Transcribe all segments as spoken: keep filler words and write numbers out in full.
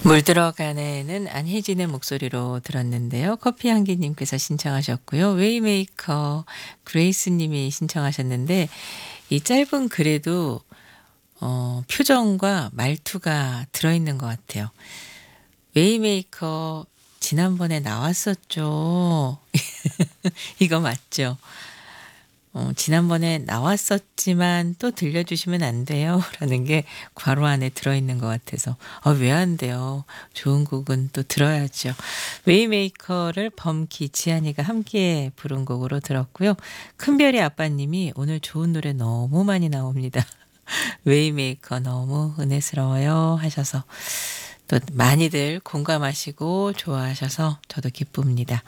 물들어가네는 안혜진의 목소리로 들었는데요. 커피향기님께서 신청하셨고요. 웨이메이커 그레이스님이 신청하셨는데 이 짧은 글에도 어, 표정과 말투가 들어있는 것 같아요. 웨이메이커 지난번에 나왔었죠. 이거 맞죠? 어, 지난번에 나왔었지만 또 들려주시면 안 돼요. 라는 게 괄호 안에 들어있는 것 같아서 아, 왜 안 돼요? 좋은 곡은 또 들어야죠. 웨이메이커를 범기, 지한이가 함께 부른 곡으로 들었고요. 큰별이 아빠님이 오늘 좋은 노래 너무 많이 나옵니다. 웨이메이커 너무 은혜스러워요 하셔서 또 많이들 공감하시고 좋아하셔서 저도 기쁩니다.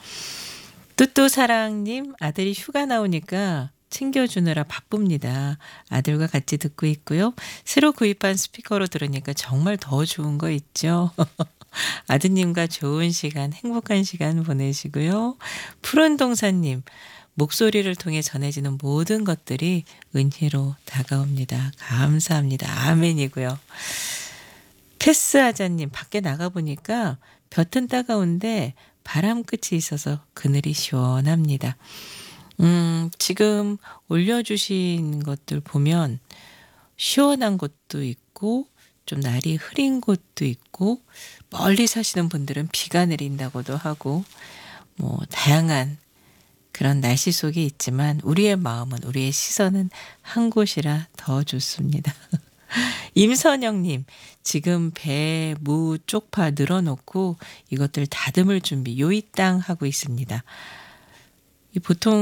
뚜뚜사랑님 아들이 휴가 나오니까 챙겨주느라 바쁩니다. 아들과 같이 듣고 있고요. 새로 구입한 스피커로 들으니까 정말 더 좋은 거 있죠. 아드님과 좋은 시간, 행복한 시간 보내시고요. 푸른동사님 목소리를 통해 전해지는 모든 것들이 은혜로 다가옵니다. 감사합니다. 아멘이고요. 패스하자님 밖에 나가보니까 볕은 따가운데 바람 끝이 있어서 그늘이 시원합니다. 음, 지금 올려주신 것들 보면 시원한 곳도 있고 좀 날이 흐린 곳도 있고 멀리 사시는 분들은 비가 내린다고도 하고 뭐 다양한 그런 날씨 속에 있지만 우리의 마음은 우리의 시선은 한 곳이라 더 좋습니다. 임선영님 지금 배, 무, 쪽파 늘어놓고 이것들 다듬을 준비 요이땅 하고 있습니다. 보통